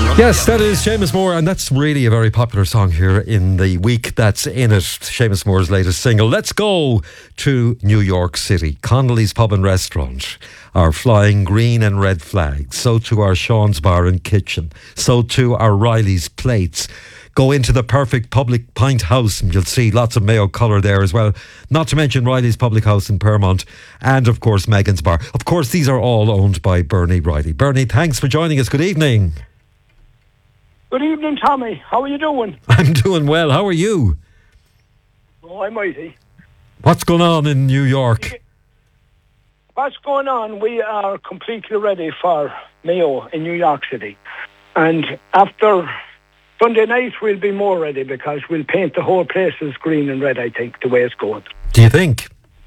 Yes, that is Seamus Moore, and that's really a very popular song here in the week that's in it. Seamus Moore's latest single. Let's go to New York City. Connolly's Pub and Restaurant are flying green and red flags. So too are Sean's Bar and Kitchen. So too are Riley's Plates. Go into the Perfect Public Pint House and you'll see lots of Mayo colour there as well. Not to mention Riley's Public House in Permont and, of course, Megan's Bar. Of course, these are all owned by Bernie Riley. Bernie, thanks for joining us. Good evening. Good evening, Tommy. How are you doing? I'm doing well. How are you? Oh, I'm mighty. What's going on in New York? What's going on? We are completely ready for Mayo in New York City. And after Sunday night, we'll be more ready because we'll paint the whole place as green and red, I think, the way it's going. Do you think?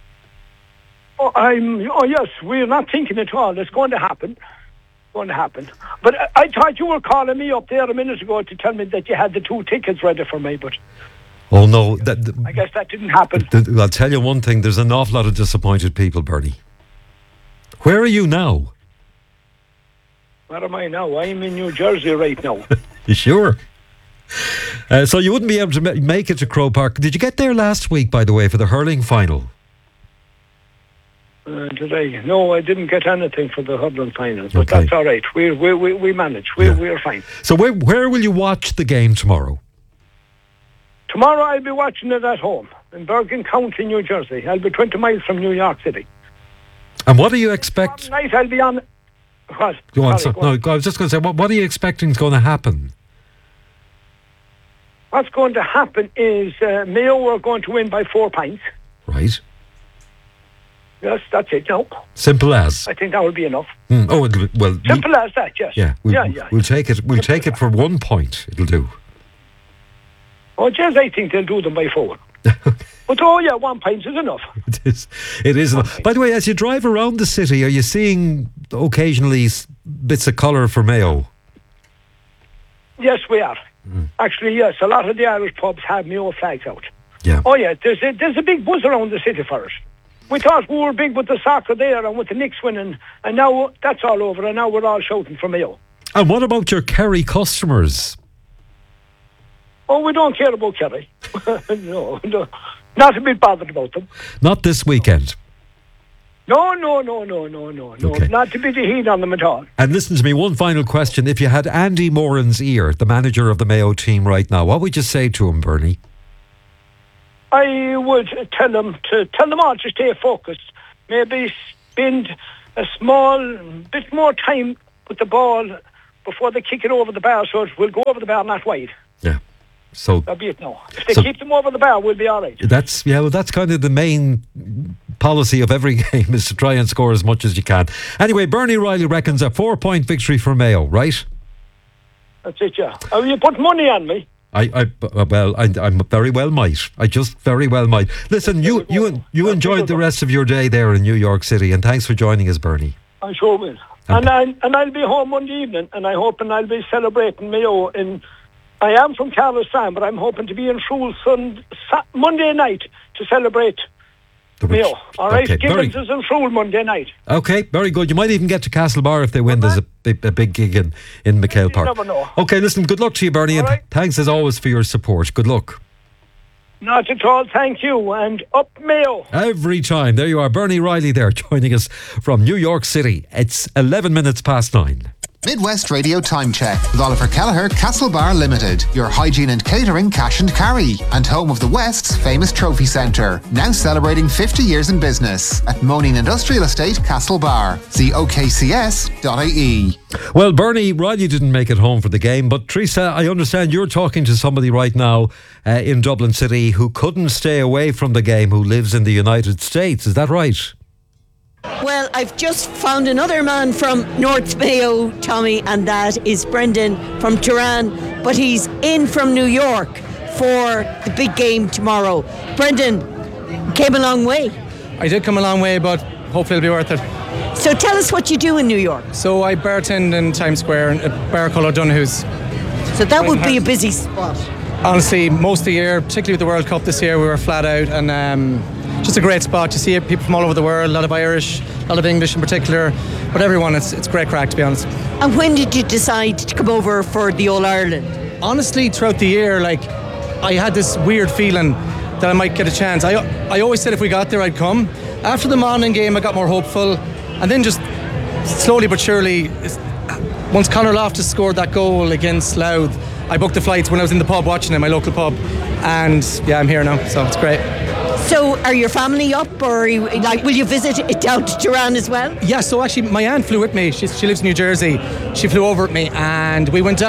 Oh, yes, we're not thinking at all. It's going to happen. But I thought you were calling me up there a minute ago to tell me that you had the 2 tickets ready for me, but... Oh, no. I guess that didn't happen. I'll tell you one thing. There's an awful lot of disappointed people, Bernie. Where are you now? Where am I now? I'm in New Jersey right now. You sure? So you wouldn't be able to make it to Croke Park. Did you get there last week, by the way, for the hurling final? Did I? No, I didn't get anything for the hurling final, but that's all right. We manage. We're fine. So where will you watch the game tomorrow? Tomorrow I'll be watching it at home in Bergen County, New Jersey. I'll be 20 miles from New York City. And what do you expect? Tonight I'll be on... What? Go on. No, I was just going to say, what are you expecting is going to happen? What's going to happen is Mayo are going to win by 4 points. Right. Yes, that's it. No. Simple as. I think that will be enough. Oh, well. Simple as that. Yes. Yeah. We'll take it. We'll take it for 1 point. It'll do. Oh, yes, I think they'll do them by 4. But 1 pint is enough. It is enough. By the way, as you drive around the city, are you seeing occasionally bits of colour for Mayo? Yes, we are. Actually, yes. A lot of the Irish pubs have Mayo flags out. Yeah. Oh, yeah. There's a big buzz around the city for it. We thought we were big with the soccer there and with the Knicks winning, and now that's all over, and now we're all shouting for Mayo. And what about your Kerry customers? Oh, we don't care about Kerry. No, not a bit bothered about them. Not this weekend? No. Okay. Not to be the heat on them at all. And listen to me, one final question. If you had Andy Moran's ear, the manager of the Mayo team right now, what would you say to him, Bernie? I would tell them all to stay focused. Maybe spend a small bit more time with the ball before they kick it over the bar, so it will go over the bar, not wide. Yeah. So that'll be it now. If they keep them over the bar, we'll be all right. That's kind of the main policy of every game, is to try and score as much as you can. Anyway, Bernie Riley reckons a 4-point victory for Mayo, right? That's it, yeah. You put money on me. I very well might. I just very well might. Listen, you enjoy the rest of your day there in New York City, and thanks for joining us, Bernie. I sure will. And I'll be home Monday evening, and I hope I'll be celebrating Mayo in. I am from Carlisle, but I'm hoping to be in Shrews Monday night to celebrate Mayo. All right, okay, Gibbons is in Shrews Monday night. Okay, very good. You might even get to Castlebar if they win. There's a big gig in McHale Park. You never know. Okay, listen, good luck to you, Bernie, and thanks as always for your support. Good luck. Not at all, thank you, and up Mayo. Every time. There you are, Bernie Riley there, joining us from New York City. It's 11 minutes past 9. Midwest Radio Time Check with Oliver Kelleher, Castlebar Limited, your hygiene and catering cash and carry, and home of the West's famous trophy centre, now celebrating 50 years in business at Moaning Industrial Estate, Castlebar. See okcs.ie. Well, Bernie Riley didn't make it home for the game, but Teresa, I understand you're talking to somebody right now in Dublin City who couldn't stay away from the game, who lives in the United States. Is that right? Well, I've just found another man from North Mayo, Tommy, and that is Brendan from Turan, but he's in from New York for the big game tomorrow. Brendan, came a long way. I did come a long way, but hopefully it'll be worth it. So tell us what you do in New York. So I bartend in Times Square at Bar called O'Donoghue's. So that would be a busy spot. Honestly, most of the year, particularly with the World Cup this year, we were flat out, and just just a great spot. You see people from all over the world, a lot of Irish, a lot of English in particular, but everyone, it's great crack, to be honest. And when did you decide to come over for the All-Ireland? Honestly, throughout the year, like, I had this weird feeling that I might get a chance. I always said if we got there, I'd come. After the Monaghan game, I got more hopeful, and then just slowly but surely, once Conor Loftus scored that goal against Louth, I booked the flights when I was in the pub watching it, my local pub, and yeah, I'm here now, so it's great. So are your family up, or will you visit it down to Tirana as well? Yeah, so actually my aunt flew with me. She lives in New Jersey. She flew over with me, and we flew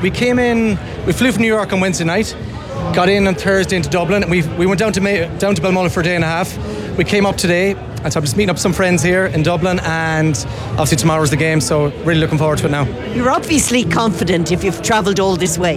from New York on Wednesday night, got in on Thursday into Dublin, and we went down to Balmullen for a day and a half. We came up today, and so I'm just meeting up some friends here in Dublin, and obviously tomorrow's the game, so really looking forward to it now. You're obviously confident if you've travelled all this way.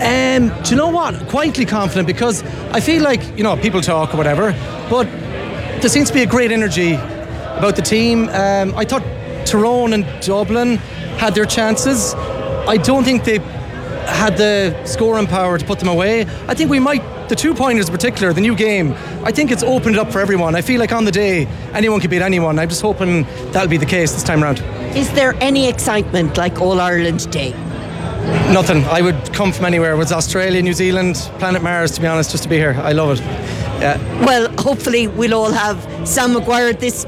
Do you know what? Quietly confident, because I feel like, people talk or whatever, but there seems to be a great energy about the team. I thought Tyrone and Dublin had their chances. I don't think they had the scoring power to put them away. I think we might, the 2-pointers in particular, the new game, I think it's opened it up for everyone. I feel like on the day, anyone can beat anyone. I'm just hoping that'll be the case this time around. Is there any excitement like All-Ireland Day? Nothing. I would come from anywhere. It was Australia, New Zealand, planet Mars, to be honest, just to be here. I love it. Yeah. Well, hopefully we'll all have Sam Maguire this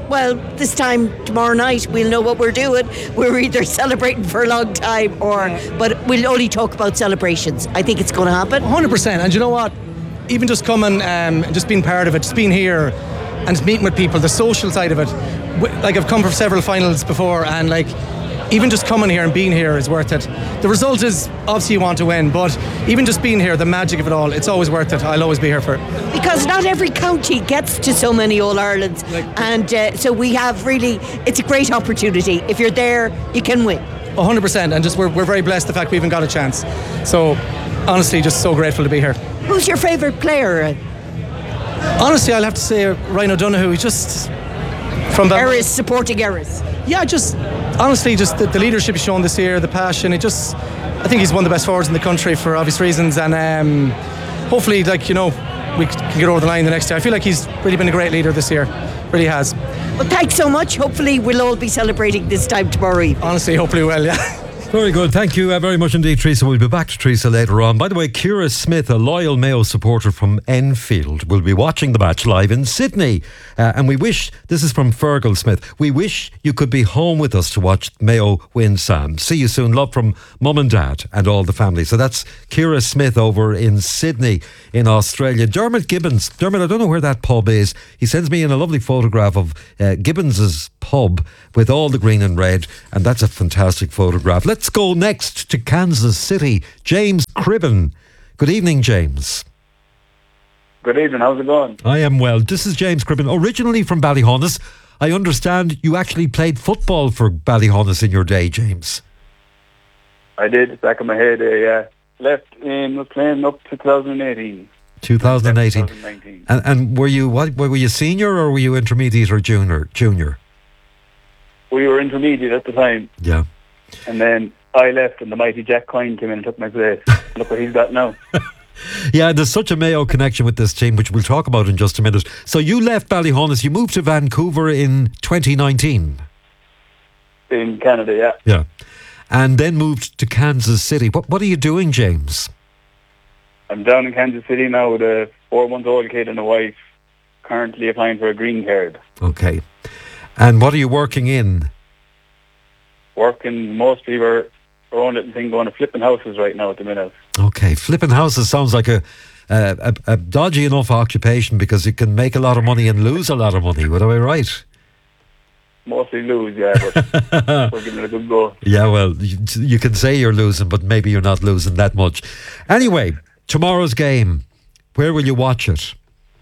time tomorrow night. We'll know what we're doing. We're either celebrating for a long time but we'll only talk about celebrations. I think it's going to happen. 100%. And you know what? Even just coming and just being part of it, just being here and meeting with people, the social side of it. Like, I've come for several finals before, and like, even just coming here and being here is worth it. The result is obviously you want to win, but even just being here, the magic of it all, it's always worth it. I'll always be here for it. Because not every county gets to so many All-Irelands, and so we have it's a great opportunity. If you're there, you can win. 100%, and just we're very blessed the fact we even got a chance. So honestly, just so grateful to be here. Who's your favourite player? Honestly, I'll have to say Ryan O'Donoghue. He's just from Erris, supporting Erris. Yeah, just honestly, just the leadership he's shown this year, the passion. I think he's one of the best forwards in the country for obvious reasons, and hopefully, we can get over the line the next year. I feel like he's really been a great leader this year. Really has. Well, thanks so much. Hopefully, we'll all be celebrating this time tomorrow evening. Honestly, hopefully we will, yeah. Very good. Thank you very much indeed, Teresa. We'll be back to Teresa later on. By the way, Ciara Smith, a loyal Mayo supporter from Enfield, will be watching the match live in Sydney. And this is from Fergal Smith, we wish you could be home with us to watch Mayo win, Sam. See you soon. Love from Mum and Dad and all the family. So that's Ciara Smith over in Sydney in Australia. Dermot Gibbons. Dermot, I don't know where that pub is. He sends me in a lovely photograph of Gibbons's pub with all the green and red, and that's a fantastic photograph. Let's go next to Kansas City. James Cribben. Good evening, James. Good evening, how's it going? I am well. This is James Cribben, originally from Ballyhonus. I understand you actually played football for Ballyhonus in your day, James. I did, back in my head, yeah. Was playing up to 2018. 2018. And were you senior or were you intermediate or junior? We were intermediate at the time. Yeah. And then I left and the mighty Jack Coyne came in and took my place. Look what he's got now. Yeah, there's such a Mayo connection with this team, which we'll talk about in just a minute. So you left Ballyhonus, you moved to Vancouver in 2019? In Canada, yeah. Yeah. And then moved to Kansas City. What are you doing, James? I'm down in Kansas City now with a 4-month-old kid and a wife, currently applying for a green card. Okay. And what are you working in? Working mostly for our own little thing, going to flipping houses right now at the minute. Okay, flipping houses sounds like a dodgy enough occupation, because you can make a lot of money and lose a lot of money. Am I right? Mostly lose, yeah, but we're giving it a good go. Yeah, well, you can say you're losing, but maybe you're not losing that much. Anyway, tomorrow's game, where will you watch it?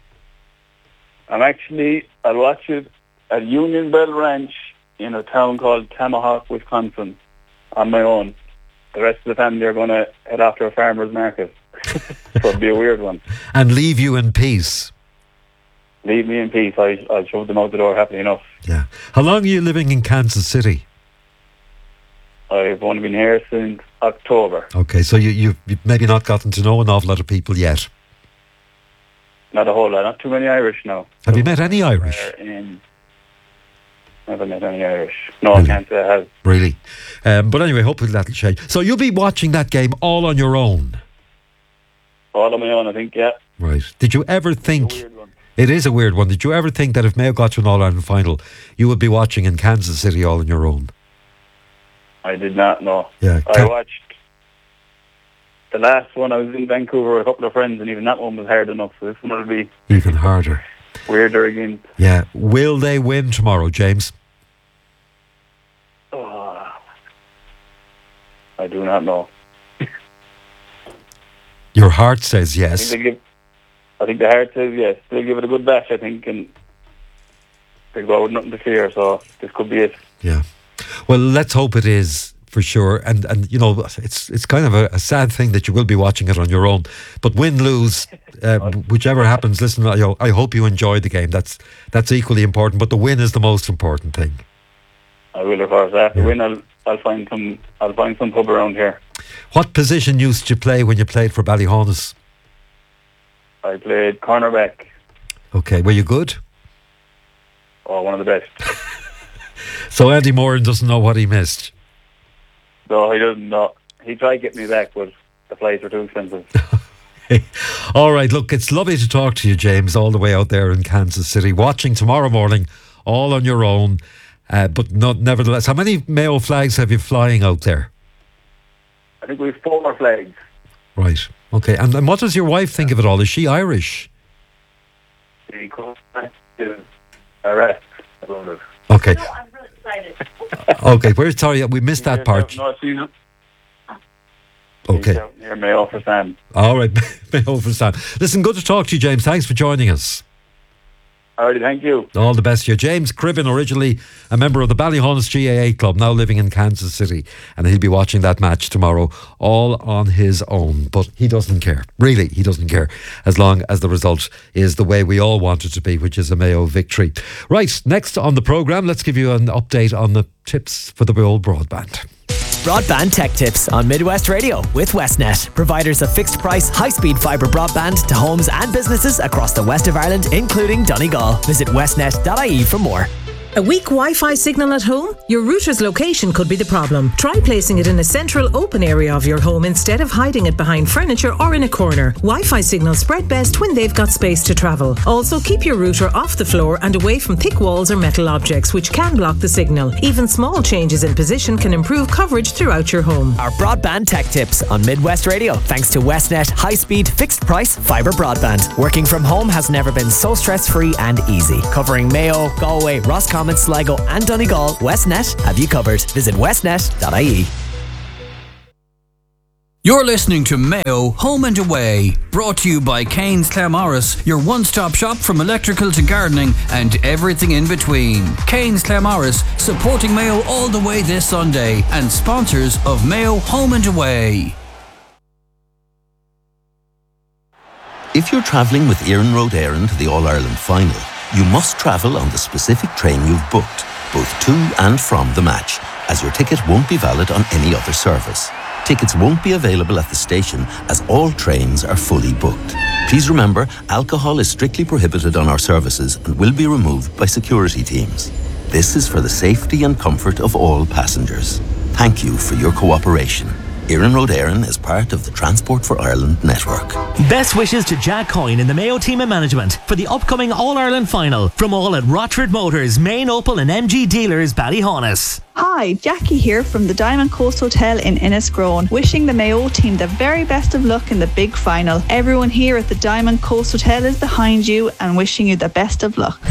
I'll watch it at Union Bell Ranch in a town called Tomahawk, Wisconsin, on my own. The rest of the family are going to head off to a farmer's market. So it'll be a weird one. And leave you in peace. Leave me in peace. I'll shove them out the door happily enough. Yeah. How long are you living in Kansas City? I've only been here since October. Okay, so you've maybe not gotten to know an awful lot of people yet. Not a whole lot. Not too many Irish now. Have you met any Irish? Never met any Irish. No, I can't say I have. Really? But anyway, hopefully that'll change. So you'll be watching that game all on your own? All on my own, I think, yeah. Right. Did you ever think... It's a weird one. It is a weird one. Did you ever think that if Mayo got to an All-Ireland final, you would be watching in Kansas City all on your own? I did not know. Yeah. I watched the last one. I was in Vancouver with a couple of friends, and even that one was hard enough. So this one will be even harder. Weirder again. Yeah. Will they win tomorrow, James? Oh, I do not know. Your heart says yes. I think the heart says yes. They'll give it a good bash, I think, and they'll go out with nothing to fear. So this could be it. Yeah. Well, let's hope it is for sure. And you know, it's kind of a sad thing that you will be watching it on your own. But win, lose, whichever happens. Listen, I hope you enjoy the game. That's equally important. But the win is the most important thing. I will, of course. After the win, I'll find some pub around here. What position used you play when you played for Ballyhonus? I played cornerback. Okay, were you good? Oh, one of the best. So Andy Moran doesn't know what he missed? No, he doesn't know. He tried to get me back, but the flights were too expensive. All right, look, it's lovely to talk to you, James, all the way out there in Kansas City. Watching tomorrow morning, all on your own. But nevertheless, how many Mayo flags have you flying out there? I think we have 4 flags. Right, okay. And what does your wife think of it all? Is she Irish? She comes back to arrest about it. Okay. No, I'm really excited. Okay, sorry, we missed that part. No, she's Okay. out near Mayo for Sam. All right, Mayo for Sam. Listen, good to talk to you, James. Thanks for joining us. Alrighty, thank you. All the best to you. James Cribbin, originally a member of the Ballyhonus GAA club, now living in Kansas City, and he'll be watching that match tomorrow all on his own. But he doesn't care. Really, he doesn't care, as long as the result is the way we all want it to be, which is a Mayo victory. Right, next on the programme, let's give you an update on the tips for the old broadband. Broadband Tech Tips on Midwest Radio with Westnet, providers of fixed price, high-speed fibre broadband to homes and businesses across the west of Ireland, including Donegal. Visit westnet.ie for more. A weak Wi-Fi signal at home? Your router's location could be the problem. Try placing it in a central open area of your home instead of hiding it behind furniture or in a corner. Wi-Fi signals spread best when they've got space to travel. Also, keep your router off the floor and away from thick walls or metal objects, which can block the signal. Even small changes in position can improve coverage throughout your home. Our Broadband Tech Tips on Midwest Radio, thanks to Westnet high-speed, fixed-price fibre broadband. Working from home has never been so stress-free and easy. Covering Mayo, Galway, Roscommon, Sligo and Donegal, Westnet have you covered. Visit westnet.ie. You're listening to Mayo Home and Away, brought to you by Kane's Claremorris, your one-stop shop from electrical to gardening and everything in between. Kane's Claremorris, supporting Mayo all the way this Sunday, and sponsors of Mayo Home and Away. If you're travelling with Éireann Road Éireann to the All-Ireland final, you must travel on the specific train you've booked, both to and from the match, as your ticket won't be valid on any other service. Tickets won't be available at the station as all trains are fully booked. Please remember, alcohol is strictly prohibited on our services and will be removed by security teams. This is for the safety and comfort of all passengers. Thank you for your cooperation. Éireann Road Éireann is part of the Transport for Ireland network. Best wishes to Jack Coyne in the Mayo team and management for the upcoming All-Ireland final from all at Rochford Motors, Main Opel and MG dealers, Ballyhonus. Hi, Jackie here from the Diamond Coast Hotel in Innisgrown, wishing the Mayo team the very best of luck in the big final. Everyone here at the Diamond Coast Hotel is behind you and wishing you the best of luck.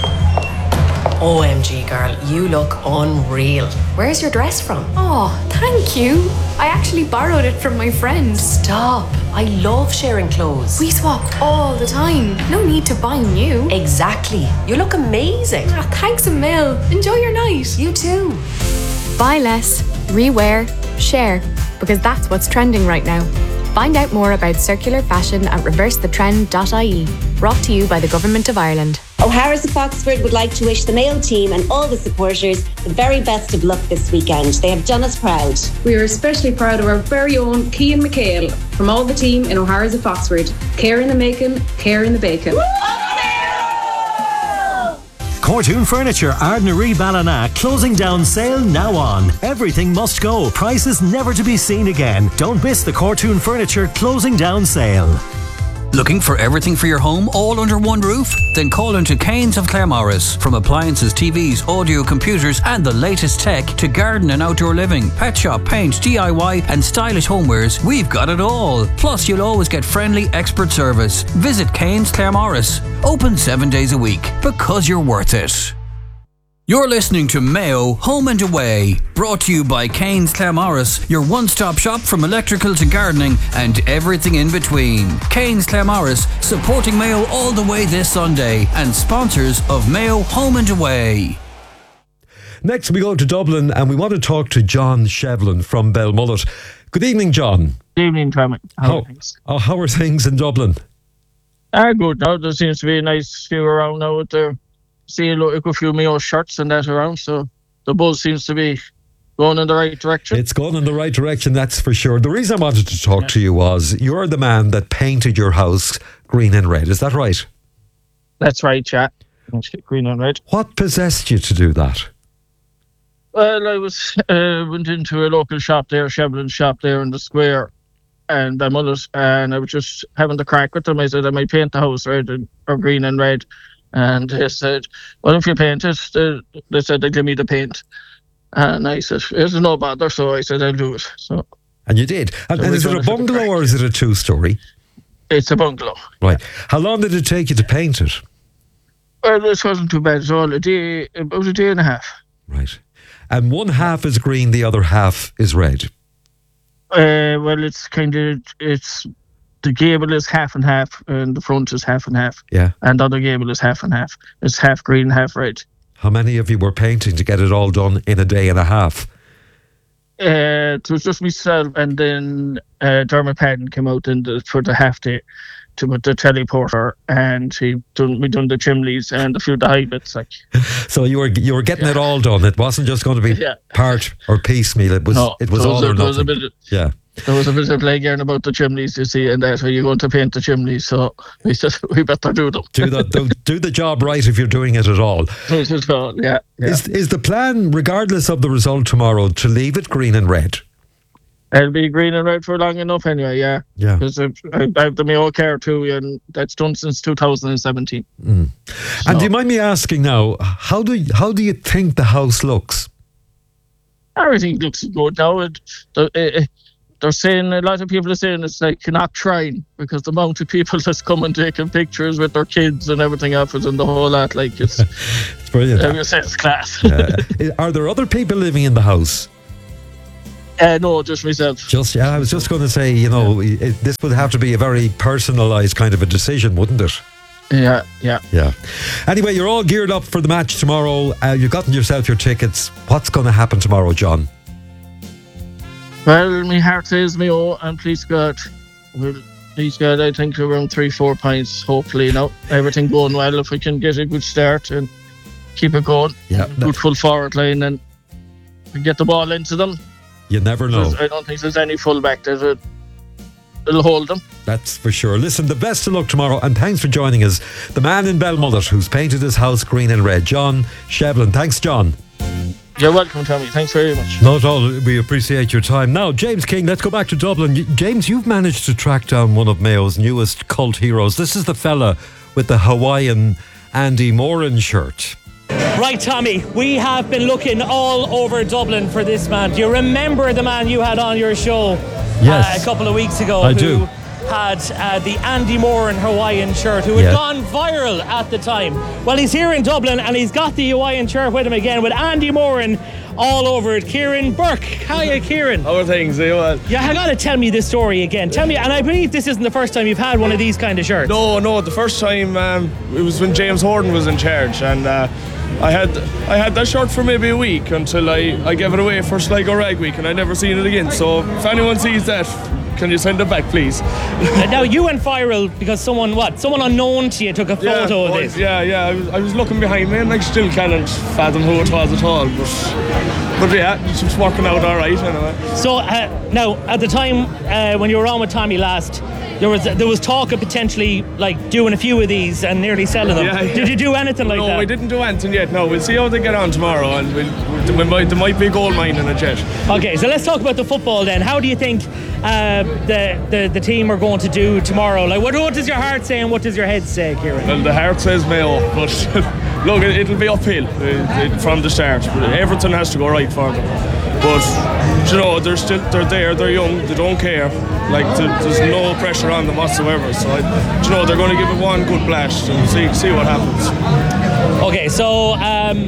OMG girl, you look unreal. Where's your dress from? Oh, thank you. I actually borrowed it from my friend. Stop. I love sharing clothes. We swap all the time. No need to buy new. Exactly. You look amazing. Thanks a mil. Enjoy your night. You too. Buy less, rewear, share, because that's what's trending right now. Find out more about circular fashion at reversethetrend.ie. Brought to you by the Government of Ireland. O'Hara's of Foxford would like to wish the Mayo team and all the supporters the very best of luck this weekend. They have done us proud. We are especially proud of our very own Cian McHale from all the team in O'Hara's of Foxford. Care in the making, care in the bacon. Cortoon Furniture, Ardnaree Ballina, closing down sale now on. Everything must go. Prices never to be seen again. Don't miss the Cortoon Furniture closing down sale. Looking for everything for your home all under one roof? Then call into Kane's of Claremorris. From appliances, TVs, audio, computers and the latest tech to garden and outdoor living, pet shop, paint, DIY and stylish homewares, we've got it all. Plus you'll always get friendly expert service. Visit Kane's Claremorris. Open 7 days a week because you're worth it. You're listening to Mayo Home and Away, brought to you by Kane's Claremorris, your one-stop shop from electrical to gardening and everything in between. Kane's Claremorris, supporting Mayo all the way this Sunday and sponsors of Mayo Home and Away. Next we go to Dublin and we want to talk to John Shevlin from Belmullet. Good evening, John. Good evening, Tommy. How are things in Dublin? Good now. There seems to be a nice few around now with their see a few Mayo shirts and that around, so the buzz seems to be going in the right direction. It's going in the right direction, that's for sure. The reason I wanted to talk to you was you're the man that painted your house green and red, is that right? That's right, yeah. Green and red. What possessed you to do that? Well, I went into a local shop there, Shevlin's shop there in the square, and Belmullet, and I was just having the crack with them. I said I might paint the house red or green and red. And they said, well, if you paint it, they said they'd give me the paint. And I said, it's no bother. So I said, I'll do it. So. And you did. And is it a bungalow or is it a two-storey? It's a bungalow. Right. How long did it take you to paint it? Well, this wasn't too bad at all. About a day and a half. Right. And one half is green, the other half is red? Well, the gable is half and half, and the front is half and half. Yeah. And the other gable is half and half. It's half green, half red. How many of you were painting to get it all done in a day and a half? It was just myself, and then Dermot Padden came out for the half day to put the teleporter, and we done the chimneys and a few of the high bits. Like. So you were getting it all done. It wasn't just going to be part or piecemeal. It was all or nothing. There was a bit of playground about the chimneys, you see, and that's where you're going to paint the chimneys. So we said we better do them. Do the job right if you're doing it at all. Yeah. Is the plan, regardless of the result tomorrow, to leave it green and red? It'll be green and red for long enough anyway, yeah. Yeah. Because I have the Mayo Care too, and that's done since 2017. Mm. So. And do you mind me asking now, how do you think the house looks? Everything looks good now. They're saying, a lot of people are saying it's like not trying, because the amount of people that's come and taking pictures with their kids and everything else and the whole lot, like it's brilliant. It's class. Are there other people living in the house? No, just myself. I was just going to say, this would have to be a very personalised kind of a decision, wouldn't it? Yeah. Anyway, you're all geared up for the match tomorrow. You've gotten yourself your tickets. What's going to happen tomorrow, John? Well, my heart says Mayo, and please God, I think around 3-4 pints, hopefully, everything going well, if we can get a good start and keep it going. Yeah. Good full forward line and get the ball into them. You never know. I don't think there's any fullback that'll hold them. That's for sure. Listen, the best of luck tomorrow, and thanks for joining us. The man in Belmullet who's painted his house green and red, John Shevlin. Thanks, John. You're welcome, Tommy. Thanks very much. Not at all. We appreciate your time. Now, James King, let's go back to Dublin. James, you've managed to track down one of Mayo's newest cult heroes. This is the fella with the Hawaiian Andy Moran shirt. Right, Tommy, we have been looking all over Dublin for this man. Do you remember the man you had on your show a couple of weeks ago? I do. Had the Andy Moran Hawaiian shirt, who had gone viral at the time. Well, he's here in Dublin and he's got the Hawaiian shirt with him again, with Andy Moran all over it. Kieran Burke. Hiya, Kieran. How are things? Are you well? Yeah, you got to tell me this story again. Tell me, and I believe this isn't the first time you've had one of these kind of shirts. No, the first time it was when James Horton was in charge, and I had that shirt for maybe a week until I gave it away for Sligo Rag Week, and I never seen it again. So if anyone sees that, can you send it back, please? Now, you went viral because someone unknown to you took a photo of this. Yeah. I was looking behind me and I still can't fathom who it was at all. But yeah, it's just working out all right anyway. So now, at the time when you were on with Tommy last, there was talk of potentially like doing a few of these and nearly selling them. Yeah. Did you do anything like that? No, we didn't do anything yet. No, we'll see how they get on tomorrow, and there might be a gold mine in a jet. Okay, so let's talk about the football then. How do you think the team are going to do tomorrow? Like, what does your heart say and what does your head say, Kieran? Well, the heart says Mayo, but look, it'll be uphill from the start. Everything has to go right for them. But you know, they're there, they're young, they don't care. Like there's no pressure on them whatsoever. So you know, they're going to give it one good blast and see what happens. Okay, so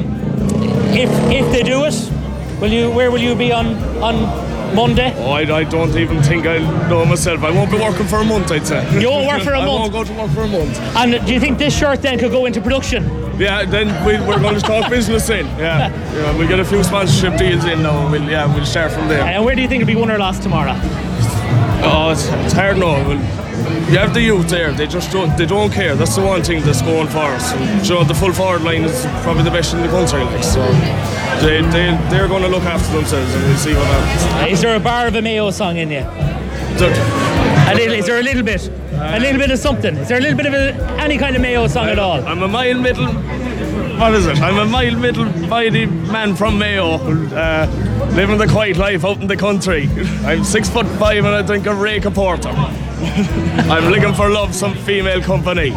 if they do it, where will you be on Monday? Oh, I don't even think I know myself. I won't be working for a month, I'd say. You won't work for a month? I won't go to work for a month. And do you think this shirt then could go into production? Yeah, then we're going to talk business in. Yeah, we'll get a few sponsorship deals in now. We'll start from there. And where do you think it'll be won or lost tomorrow? Oh, it's hard now. You have the youth there. They don't care. That's the one thing that's going for us. And, you know, the full forward line is probably the best in the country. Like, so they're going to look after themselves, and we'll see what happens. Is there a bar of a Mayo song in you? Is there a little bit? A little bit of something? Is there a little bit of any kind of Mayo song at all? I'm a mild middle. What is it? I'm a mild middle mighty man from Mayo, living the quiet life out in the country. I'm 6'5" and I drink a rake of porter. I'm looking for love, some female company.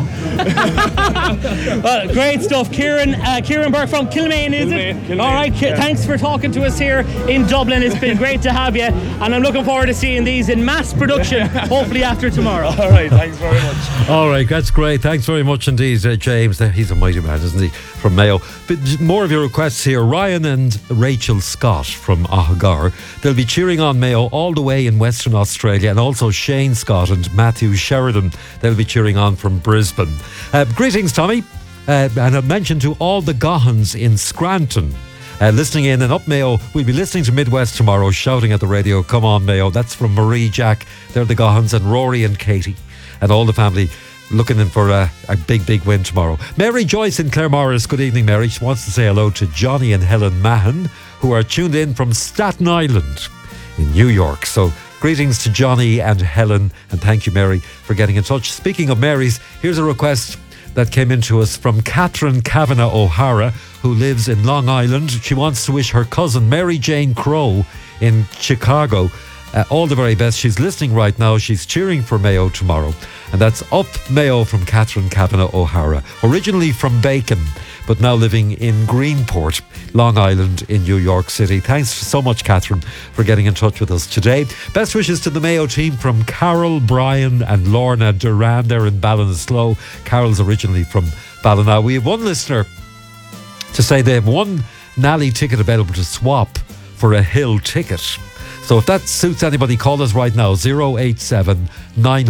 Well, great stuff. Kieran Burke from Kilmaine, is it? Kilmaine. All right, thanks for talking to us here in Dublin. It's been great to have you, and I'm looking forward to seeing these in mass production, hopefully after tomorrow. All right, thanks very much. All right, that's great. Thanks very much indeed, James. He's a mighty man, isn't he, from Mayo. But more of your requests here. Ryan and Rachel Scott from Ahagar. They'll be cheering on Mayo all the way in Western Australia, and also Shane Scott and Matthew Sheridan. They'll be cheering on from Brisbane. Greetings, Tommy. And a mention to all the Gohans in Scranton. Listening in and up Mayo. We'll be listening to Midwest tomorrow, shouting at the radio, come on Mayo. That's from Marie, Jack. They're the Gohans, and Rory and Katie and all the family looking in for a big win tomorrow. Mary Joyce in Claremorris. Good evening, Mary. She wants to say hello to Johnny and Helen Mahan, who are tuned in from Staten Island in New York. So greetings to Johnny and Helen, and thank you, Mary, for getting in touch. Speaking of Marys, here's a request that came into us from Catherine Kavanagh O'Hara, who lives in Long Island. She wants to wish her cousin Mary Jane Crow in Chicago all the very best. She's listening right now. She's cheering for Mayo tomorrow. And that's Up Mayo from Catherine Kavanagh O'Hara. Originally from Bacon, but now living in Greenport, Long Island in New York City. Thanks so much, Catherine, for getting in touch with us today. Best wishes to the Mayo team from Carol, Brian and Lorna Duran. They're in Ballinasloe. Carol's originally from Ballina. We have one listener to say they have one Nally ticket available to swap for a Hill ticket. So if that suits anybody, call us right now, 087 900